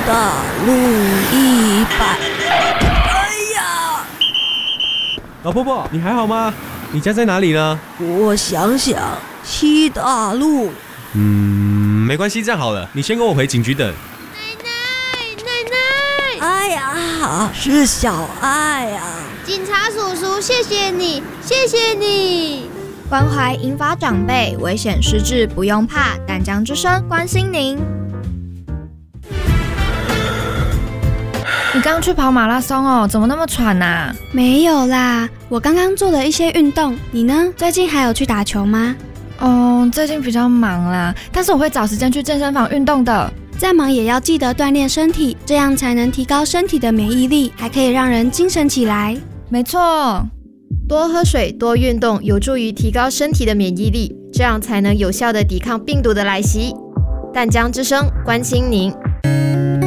大路100。哎呀！ 老婆婆，你还好吗？你家在哪里呢？ 我想想，7大路。 没关系，这样好了，你先跟我回警局等。 奶奶！ 哎呀，是小爱啊！ 警察叔叔，谢谢你，谢谢你！ 关怀银发长辈，危险失智不用怕，淡江之声关心您。你刚去跑马拉松哦，怎么那么喘啊？ 没有啦，我刚刚做了一些运动。你呢？最近还有去打球吗？ 最近比较忙啦，但是我会找时间去健身房运动的。 再忙也要记得锻炼身体，这样才能提高身体的免疫力，还可以让人精神起来。 没错， 多喝水，多运动，有助于提高身体的免疫力，这样才能有效地抵抗病毒的来袭。淡江之声关心您。